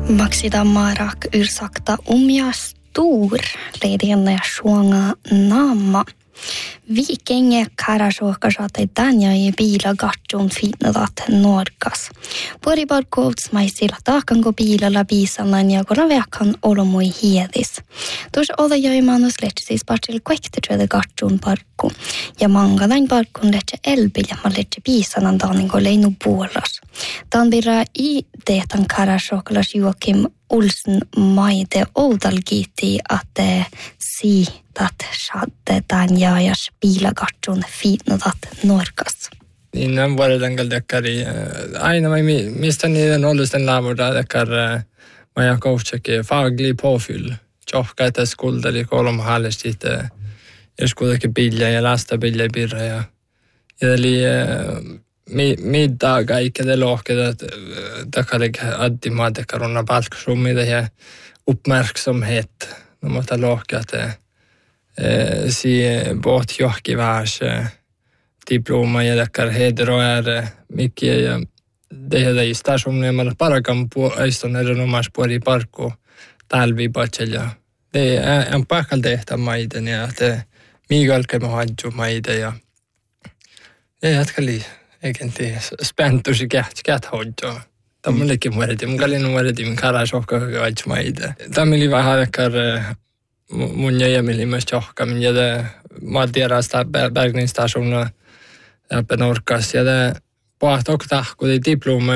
Maksida marak yrsakta umja stor leidinna ja suonga naama. Vikinge karasuokasaatte tanja ja biila katsun fitnadat norkas. Pori barkovts maisilla taakanko biilalla biisallan ja kun vekan olomui hiedis. Tuossa oda jäi manus letsis partsil kuektetyötä katsun parkku. Ja mangadan parkkun letse elpillä ma letse biisallan taaninko leinu puolas. Taan birra i teetan karasuokalas Joakim Olsen maite oudal kiitti, että siitat saatetaan jaajas piilakatsun fiitnotat norkas. Innan vuoden kaldekkari aina mistä niiden ollusten laavuda dekkar maja coachake faglig påfyll. Tjohka että skuldeli kolom hallisti ja skuldake bilja ja lastabilja birra ja eli middaga ikade lohkedet takalig addimaa dekaronna palksrummida ja uppmärksamhet. No måste lohka att si båt johkivärs diploma ja dekar hedro är mycket ja det är det stationen man parakan på iston erinomaisesti puoli parkku talvi bachelja. Det är en pakal tehtä maiden ja että migalke me hadju maiden ja jatkali egentlig spentusi käht hodjo. Tämä on liikin muodeti. Mun kalin muodeti, min karasokka kaikki maide. Tämä oli vähän dekkar mun jämili myös johka. Min jäde maatierasta Bergningsstationen uppe Norkas. Jäde pohtoktah, kun ei diploma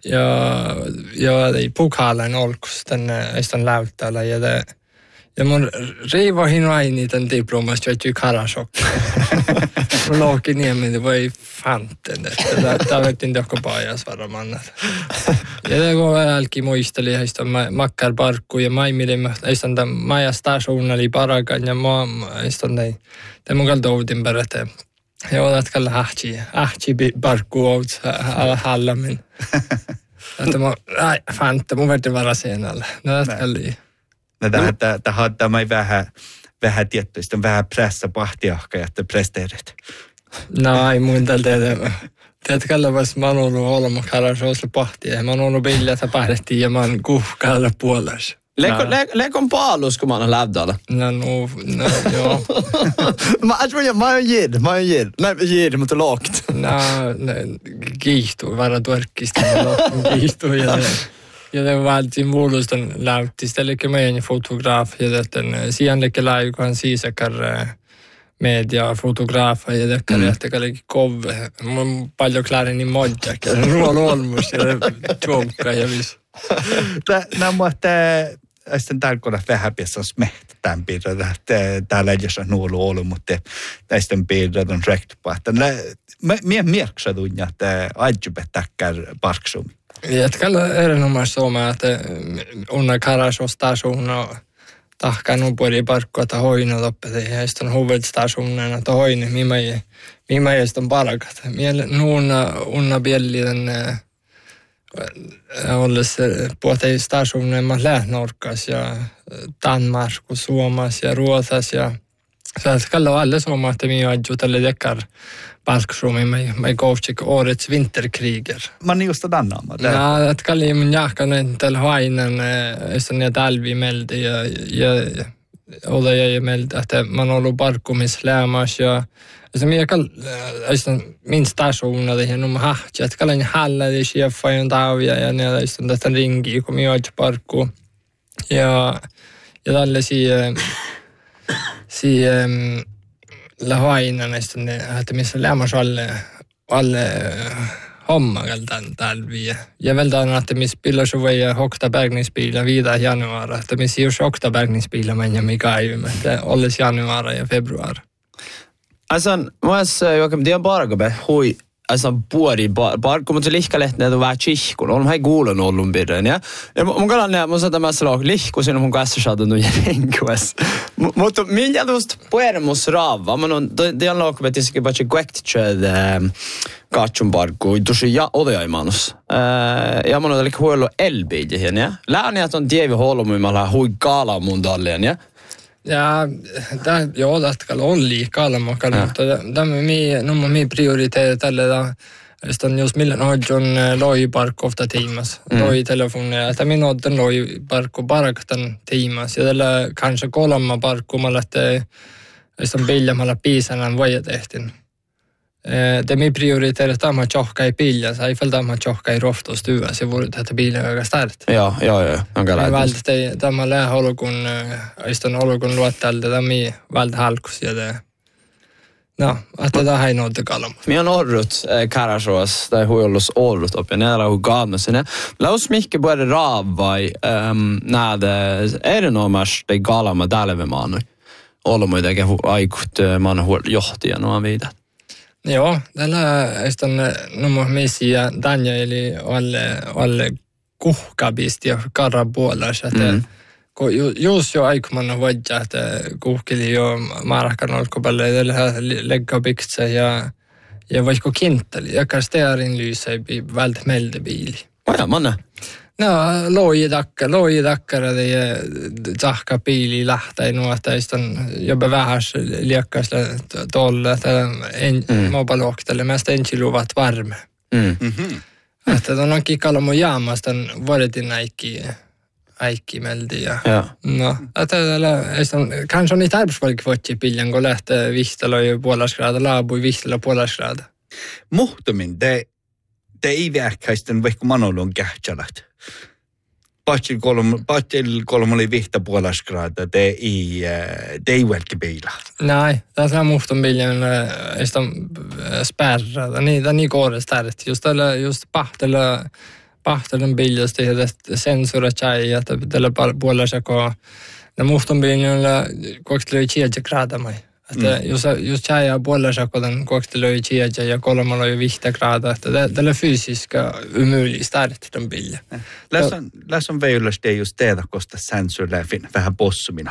ja ei pokalen olkus tänne iston läyttällä. Ja mun riivohin aini tämän diplomasta, että karasokka. Mun lohki niemmin, voi fanten. Tämä vettiin joku pajas varmaan. Ja det var älki muisteli heistä makkar parkku ja maimilin heistä tämän maja stationen oli parakan ja heistä näin. Det mun kalta outin peräte. Ja olet kalla ahti parkku outs hallamin. Että mun fante mun verti varaseenalle. No det kalli. Det hade mig vähän tietysti on vähän pressa pahtiahka että presteerit. No ei mun tältä Tiedätkö, vas mä oon ollut olema karasosle pahtia. Mä oon ollut biljata pahdettiin ja mä oon kuhkaalla puolessa. Lekon paalus, kun mä oon lävdalla. No, joo. Mä oon jid. Nej, jid, mutta lågt. No, kiihtuu, vara tuorkista. Kiihtuu ja det var alltid muodoston läyttistä. Eli meidän fotograf ja den sian leke läy, kun hän siisakar media fotografa ja dekkar jättäkälikin kove. Mä oon paljon kläärin modjak ja ruoan olmus ja tjokka ja vis. Nämä on sitten tärkeää vähän piessä smehtä tämän piirrän, että täällä ei ole nuolu ollut, mutta tästä piirrän on rektypä. Mie mierksä tunnia, että aijube täkkär parksumi. Jätkällä erinomaisesti Suomea, että unna karasostasuna tahkan puoli parkkua, että hoina loppete. Ja sitten huvudstationen, että hoina, mimä ei sitten parakat. Unna bielli den olles puhutaan stationen man Lähnorkas ja Danmark och Suomas ja Ruotsas ja så att kalla alla Suomaa, että minä adju tälle dekkar palksrumi med kouvtsik årets vinterkriger. Man just dannaama. Ja, että kalli mun jahkanen tällä hainen istän ja talvi meldi ja olla ja meldi, että man ollut parkkumis lämmas ja så minä min station det här nummer hatt att kalla en halla det chefa en dag ja ne istun tästä ringi kun minä olen parkku ja tälle si lahainen istun että missä lämmas alle homma kaltan talvi ja vältään että missä pilla så var jag hokta bergningsbilar vidare januari että missä just hokta bergningsbilar men jag mikä ei että alles januari ja februari. Alltså, Joakim, det är bara gubbe, hoi, alltså, puori, bara kommer till lihkalehti, että vähän chihkun, on vähän kuulen ollun birren, ja. Ja mun kalan, ja mun saattaa mässä laak lihku, siinä mun kanssa saada nuja renkues. Mutta minä tuosta pueremus raava, det on laak, että se kyllä kuektichöd katsun parkku, tosi ja odejaimanus. Ja mun on eli huollu elbiidihin, ja. Lääni, että on tievi huolumimalla hui kaala mun dallien, ja. Ja, det on liikalla, mutta tämä on minun prioriteetti tälle Sitten jos milloin on loiparkku ofta tiimas, loitelefonia, että minä otan loiparkku paraktan tiimas. Ja tällä kanssa kolma parkkumalla, että sitten piljamalla piisanan voja tehtiin. Det min prioriterar att man tjockar i pilja, så ifall att man tjockar i rofta och stuva så vore det att bilen öga starkt. Ja. Onko lähtee? Väldigt tämä lää olukun, iston olukun luottelta, tämä väldigt halkus ja det. No, että tämä ei noita kalma. Minä on orrut Karasjoas, tai huijolus orrut oppi, näillä on galmasine. Laus mihke både raavai, näde erinomaisesti tai galama tälvemaanu. Olemme teke aikut maana johtia noin viitat. Joo, tällä on misiä Danieli alle kuhkabisti ja karapuolassa, että jos jo aikumanna voidaan, että kuhkili jo määräkään olkopalle leggabikse ja vaikka kintteli, joka stearin lyysä ei välttämättä meldebiili. Oja, manna. No, loidakkara ja tahka piili lähtee nuotta, jopa vähäs liekkaisella tolle, että mobaloktelle mest ensiluvat varme. Että on kikalla mun jaamasta vuodetin äikki meldi ja no, että kanske on niitä arbetsfolk voitsi piljan, kun lähtee vihtellä jo puolasgraada, laabui vihtellä puolasgraada. Muhtumin, te ei vähkäisten vaikka manolon kähtsälat. Patsil kolm oli vihta puolasgraada, te ei välkki piila. Nej, tässä on muhtun piljan spärra, det är går starkt. Just pahtelen biljasta ja sensora chai, että tällä puolasako na muhtun piljan kokteloi chiedja gradamai. Että jos chai puolasako den kokteloi chiedja ja kolmalla jo vihta grada, että tällä fysiska umulig starkt den bilja. Läs on veilöstä just tehdä kosta sensorilla vähän possumin.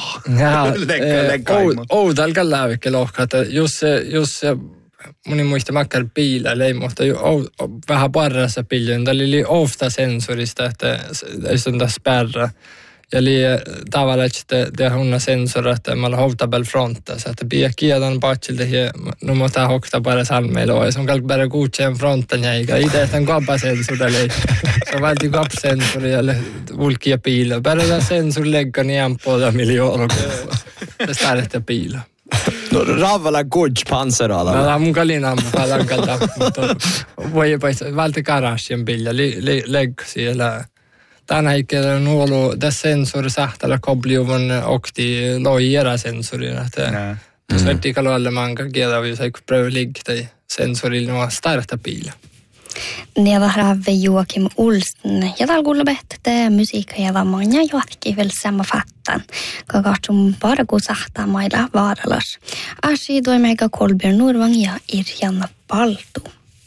Oudalka lävikkel ohka, että jos moni muista makkar biila leimuhta vähän parrassa piljoon. Tämä oli ofta sensorista, että on tässä spärra. Ja oli tavallaan, että det hunna sensor, että mä olen hovtabel frontas. Että piäkiedän patsilta ja nu måste hokta bara salmeilla och som kalk bara godkänn fronten ja eikä itse tämän kapasensor eli så välti kapsensori eller ulkia piila. Bara tämä sensor lägger niän på det miljoner. Det startar piila. No raavalla gudj panseralla. No mun kalina palankalta. Voi välti garasjen piila lägg siellä. Tänä hetkellä on ollut tässä sensori sähtälä kobliuvon okti loijera sensorina. Jos vertikalla alle manka kieltä, jos ei pröva liggta i sensorilla on starta piila. Nedarave Joakim Olsen. Ja täällä kuulee että musiikka ja vammanja johtikin vielä sama fattan. Kakatsum bara kun sahtaa mailla vaaralas. Asi toimeikä Kolbjörn Norvang ja Irjana Paltu.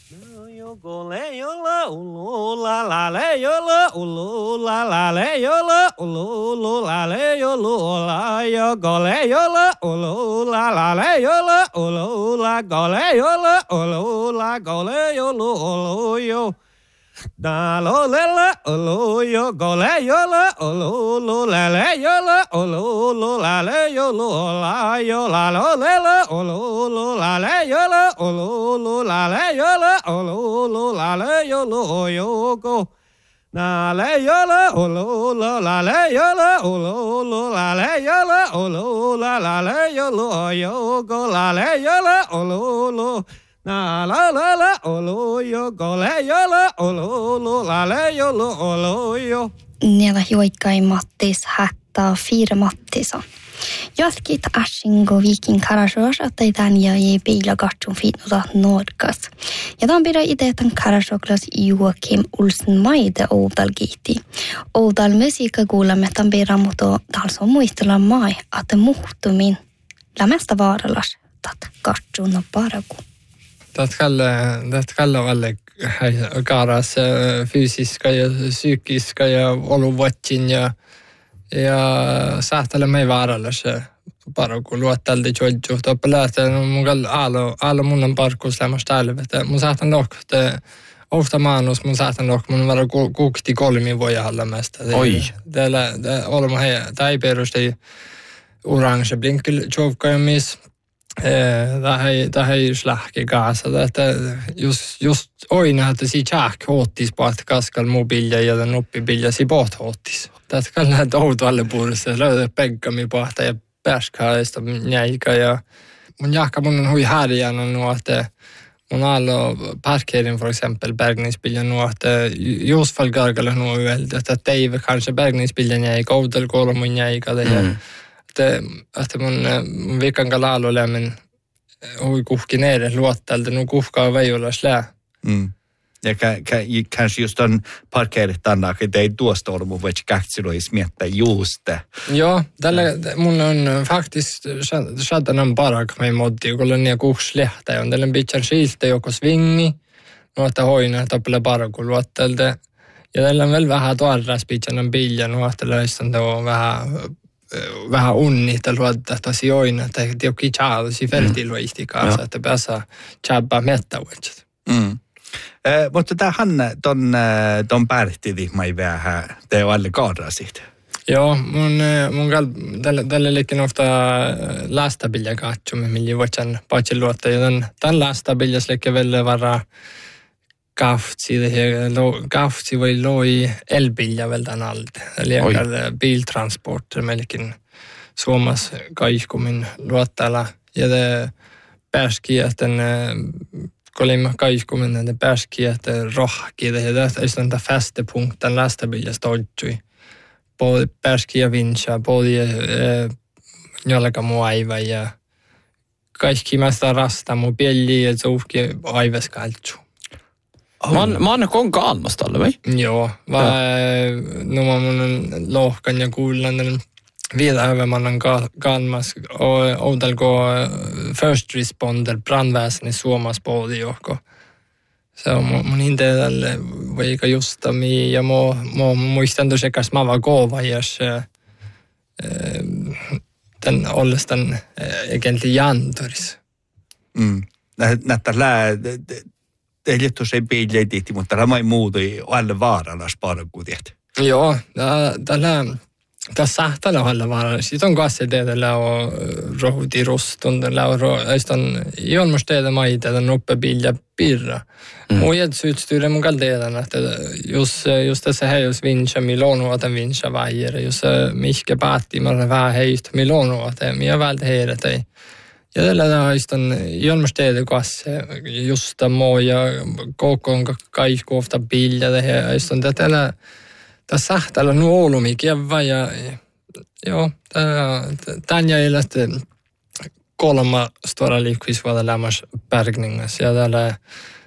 Goleyola ulula la leyola ulula la leyola ulula leyola yo goleyola ulula la leyola ulula goleyola ulula goleyola yo da lo lela uluyo goleyola ulula leyola ulula leyola yo la lo lela ulula leyola ulula leyola ulula leyola yo go na leyola ulula leyola ulula leyola ulula leyola yo go la leyola ulula na la la la oluyo goleyola olula leyola oluyo. Niillä joikkai Mattis hättää 4 Mattisa. Jatkit Ashingo Viking Karasjos, että tämän jäi piilakatsun fiinuta Norkas. Ja tämän pidä itse tämän Karasjoklas Joakim Olsen maide Oudal kiitti. Oudal musiikka kuulemme tämän pidä, mutta täällä on muistella mai, että muhtumin lämmästä vaaralas tat katsun paraku. Tätä alle karas fysiska ja psykiska ja oluvatsin ja sahtele mei vaarallas paraku luottaldi tjodju. Toppeläätä mun alla mun parkus lämmas talvet. Mun sahtan nokte ofta manus mun sahtan nok mun vara kukti kolmi voja alla mesta. Oi. Olemme hei tai perusti orange blinkel tjovkajamis. Det här är ju slähkegas. Just oina, että si tjäk håttis på att kaskal mobilja ja den uppi bilja si båt håttis. Det kan lähtä outoalle puolessa. Löydä pekkami på att jag bärskaista jäika ja mun jahka mun on hui härjänä nu att mun alla parkering för exempel bergningsbilen nu att just fall gargala nu väl att Dave kanske bergningsbilen jäika outoalle kolmun jäika det här. Että mun vikan kalalo lämmin hui kuhki nere luottalta nu kuhkaa väjulla slää. Ja kanske just on parkeerit annak, että ei tuosta ollut mun vaikka käksiluis miettä just. Joo, tällä mun on faktiskt shaddanan parak med moddi, kun on ja kuhs lehtä. Ja on tällä pitchan siltä joko svingi, nuotta hoina, toppele parakul luottalta. Ja tällä on vielä vähän tuorras pitchanan bilja, nuotta löistän tuo vähän unnita luottaa tosi oina, että jokin tjaadusi fertiluisti kanssa, että pääsee tjabba mettävuotset. Mutta tämähän ton pärtidi mai vähän, te alle kaarasit. Joo, mun tällä liikin ofta lastabilja katsomme, millä voidaan paitsi luottaa. Ja tämän lastabiljas liikin vielä varaa kaftsi vai loi elbilja väl den allt. Eli biltransporter melkein Suomessa kaikkumin luottalla. Ja det pärski, että kolima kaikkumin det pärski, että rohki. Det är den där fästepunkten lastabilja stojtui. Både pärski ja vincha, både jollaga muu aiva ja kaikki mästä rasta muu pieli ja suhki aiveskaltsu. Man on kalmasta, vai? Joo, nu mun lohkan ja kuulen vidare man on kalmas oudalko first responder brandväsen i Suomessa både joko. Se on mun hinteellä vaikka just mi ja muistan då sekas mava kova jos den ollestan egentligen janturis. Näyttää ei liittyy se biljeitti, mutta tämä ei muutu alle vaaralla sparkuutiet. Joo, tässä sahtalla alle vaaralla. Sitten on kanssa teillä on rohuti rustunda, on ilmosteita maita, että noppe bilja pirra. Muijat syytstyydä mun kalteedan, että just tässä hei, jos vincha, milloin otan vincha vaijer, jos mihke päätti, mä vähän heistä, milloin otan, minä vältä heidät ei. Ja tällä on ilmosteita kanssa, just ja koko on kaikki ofta bilja, ja tällä tässä sahtalla nuolumi kievä, ja joo, tämän jäljellä kolma stora liikkuisvuoda lämmäs bergningas, ja tällä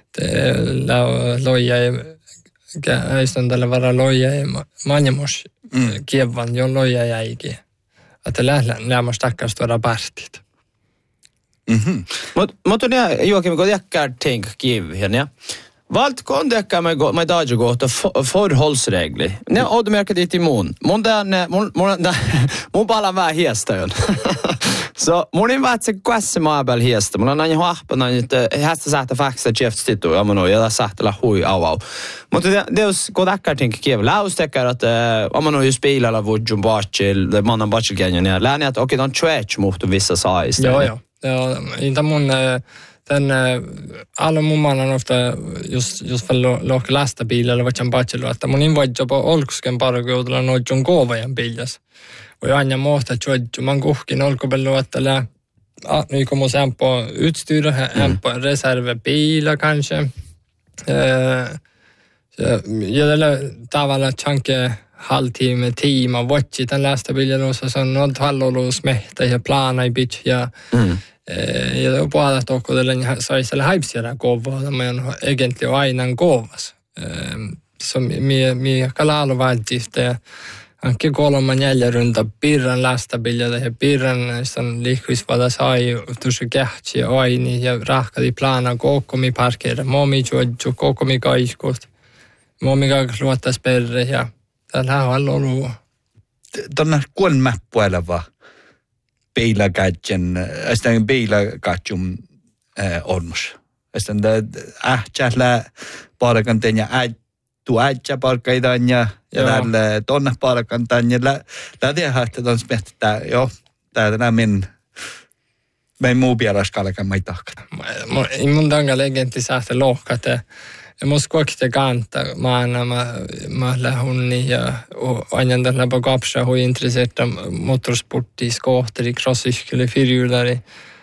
loja tällä vara loja manjamos kievän, jo loja jäikin. Että lämmäs takkas stora pärtit. Mutta on Joakim, kun jäkkär tänk kivihän, ja valtko on jäkkär med dagjugåta förhållsregler. Ne on märkat dit immun. Mun palan vähän hiestäjön. So, mun in vaat se kässä maabel hiestä. Mun on aina hahpana, että hästä sähtä faksta tjeftsitu, ja mun on ja sähtellä hui au. Mutta deus kun jäkkär tänk kiv. Läustekkär, että man on just bilalla vudjun baachil, mannen baachilkenjon, ja läni, että okei, on tjäts muhtu vissa saista. Joo. Ja inte mun alla mun man ofta just för låka lasta bil eller vad jag bara att mun invadja på olksken parkoudella noitjon kovajan biljas. Och jag anja måta tjodju man kuhkin olkopellu että nu kommer sen på utstyr hem på reservebilar kanske. Ja det tavalla chanke halvtimme tiima watchi tämän lästäbiljan osassa on noin hallolu smehtä ja plana i bitch ja puolella tokkudella sai siellä haipsiada kovaa men egentligen aina kovas så mi kalalo vajtiste anke kolman jäljerunta pirran lästäbilja ja pirran stan liikkuisvada sai tuossa kähtsi aini ja rahkadi plana koko mi parkera momi juodju koko mi kaikkot momi luottas perre ja tällä on ollut. Tuonne kuon mäppueleva peilakatjun onmus. Sitten ähtsällä parakanten ja ähtsä parkaidan ja tällä tuonne parakantan ja lähdetään, että tuon smehtää, joo, täällä min Me muu biaraskalekaan mai tahkata. Mun tanga legendi saate lohkate. Ja mus kuokite kanta maana mä lähunni ja aina tällä kapsa hui intresserta motorsportti, skooteri, crosscykeli, fyrhjulari.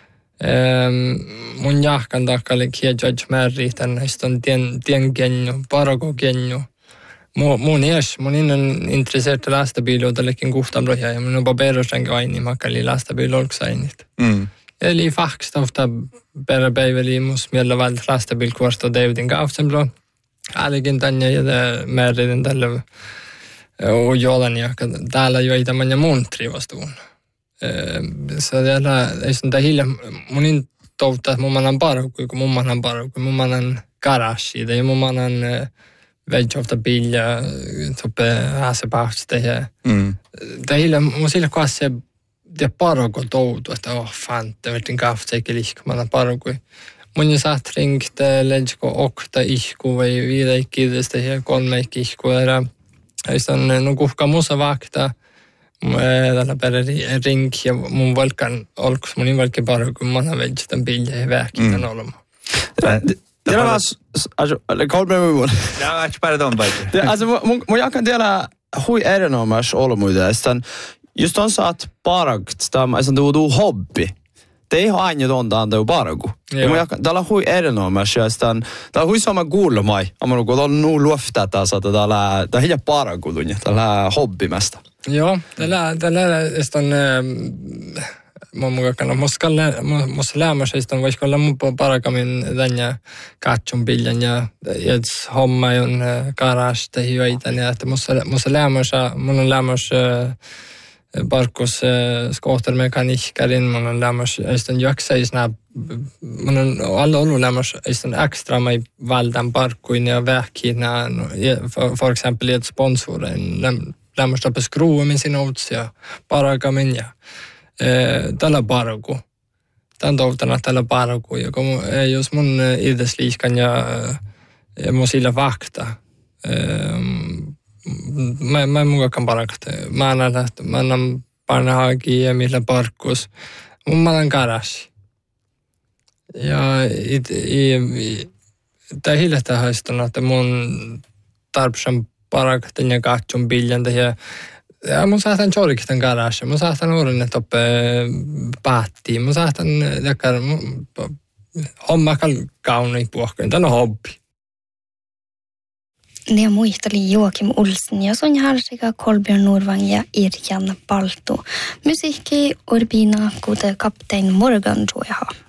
Mun jahkan takkali kiedjaj märri tänneistä tien genju, parago genju. Mun innan intresserta lastabiiliotallekin kuhtamroja ja mun on paperostankin aini makali lastabiilolksainit. Eli faktiskt ofta bara päiväli mus miellä vält lastabilkvarsta Davidin kaufsenblå. Älikin tänne ja määrin tällä och jolan ja täällä joita man ja mun trivastuun. Så täällä ei sitä hilja mun in touta mun manan parku kun mun manan garage ja mun manan veg ofta bilja toppe hasepahsta ja. Det hilja mun sillä kanssa det parago toutu, että fante, vertin kaftseikki lihkumana paragui. Mun jo saat ringt leidsko okta ihku vai viideikkiidestä ja kolmeikki ihku. Sitten no kuhka musa vakta tällä perä ring ja mun valkan olkus mun invalki paragu mana vedjitän bilja ja vähkitän olema. Det var Kolbjörn mun. Ja, et pardon vai. Alltså mun jakan tiedä hui erinomas olomuita. Sitten just on saat paragt, alltså du hobby. Det ei ole aina tuonta antaa paragu. Täällä on hui erinomaisesti, ja sitten täällä on hui sama kuulemai. Amma kun on nuu luofta, että täällä on hilja paragu, täällä hobbimästä. Joo, täällä on mukaan musta lämmössä, sitten voisiko olla mun parakamin tänne katson biljan ja homma on karasta hyöitän, ja että musta lämmössä, mun on lämmössä parkus skoottermekaniikkarin, mun on lämmössä, sitten jaksaisena, mun on alla ollut lämmössä, sitten extra mai valdan parkuin ja vähkinä, for exempel ett sponsoren, lämmössä på skruven sin outs ja parakamin ja tällä paragu. Tän toutana tällä paragu, ja jos mun idesliikan ja mun sillä vakta, mä en mukaan parakata. Mä annan parnahagi ja millä parkkus. Mä annan garasi. Ja tää hiljattain haistan, että mun tarpsan parakatan ja katson biljan ja mun saatan jorkitan garasi. Mun saatan uuden toppe paattiin. Mun saatan hommakal kauniin puhkoin. Tää on hobby. Ne muisteli Joakim Olsen ja Sonja Harsika, Kolbjörn Norvang ja Irjan Balto. Musiikki Urbina, kuten kaptein Morgan Joeha.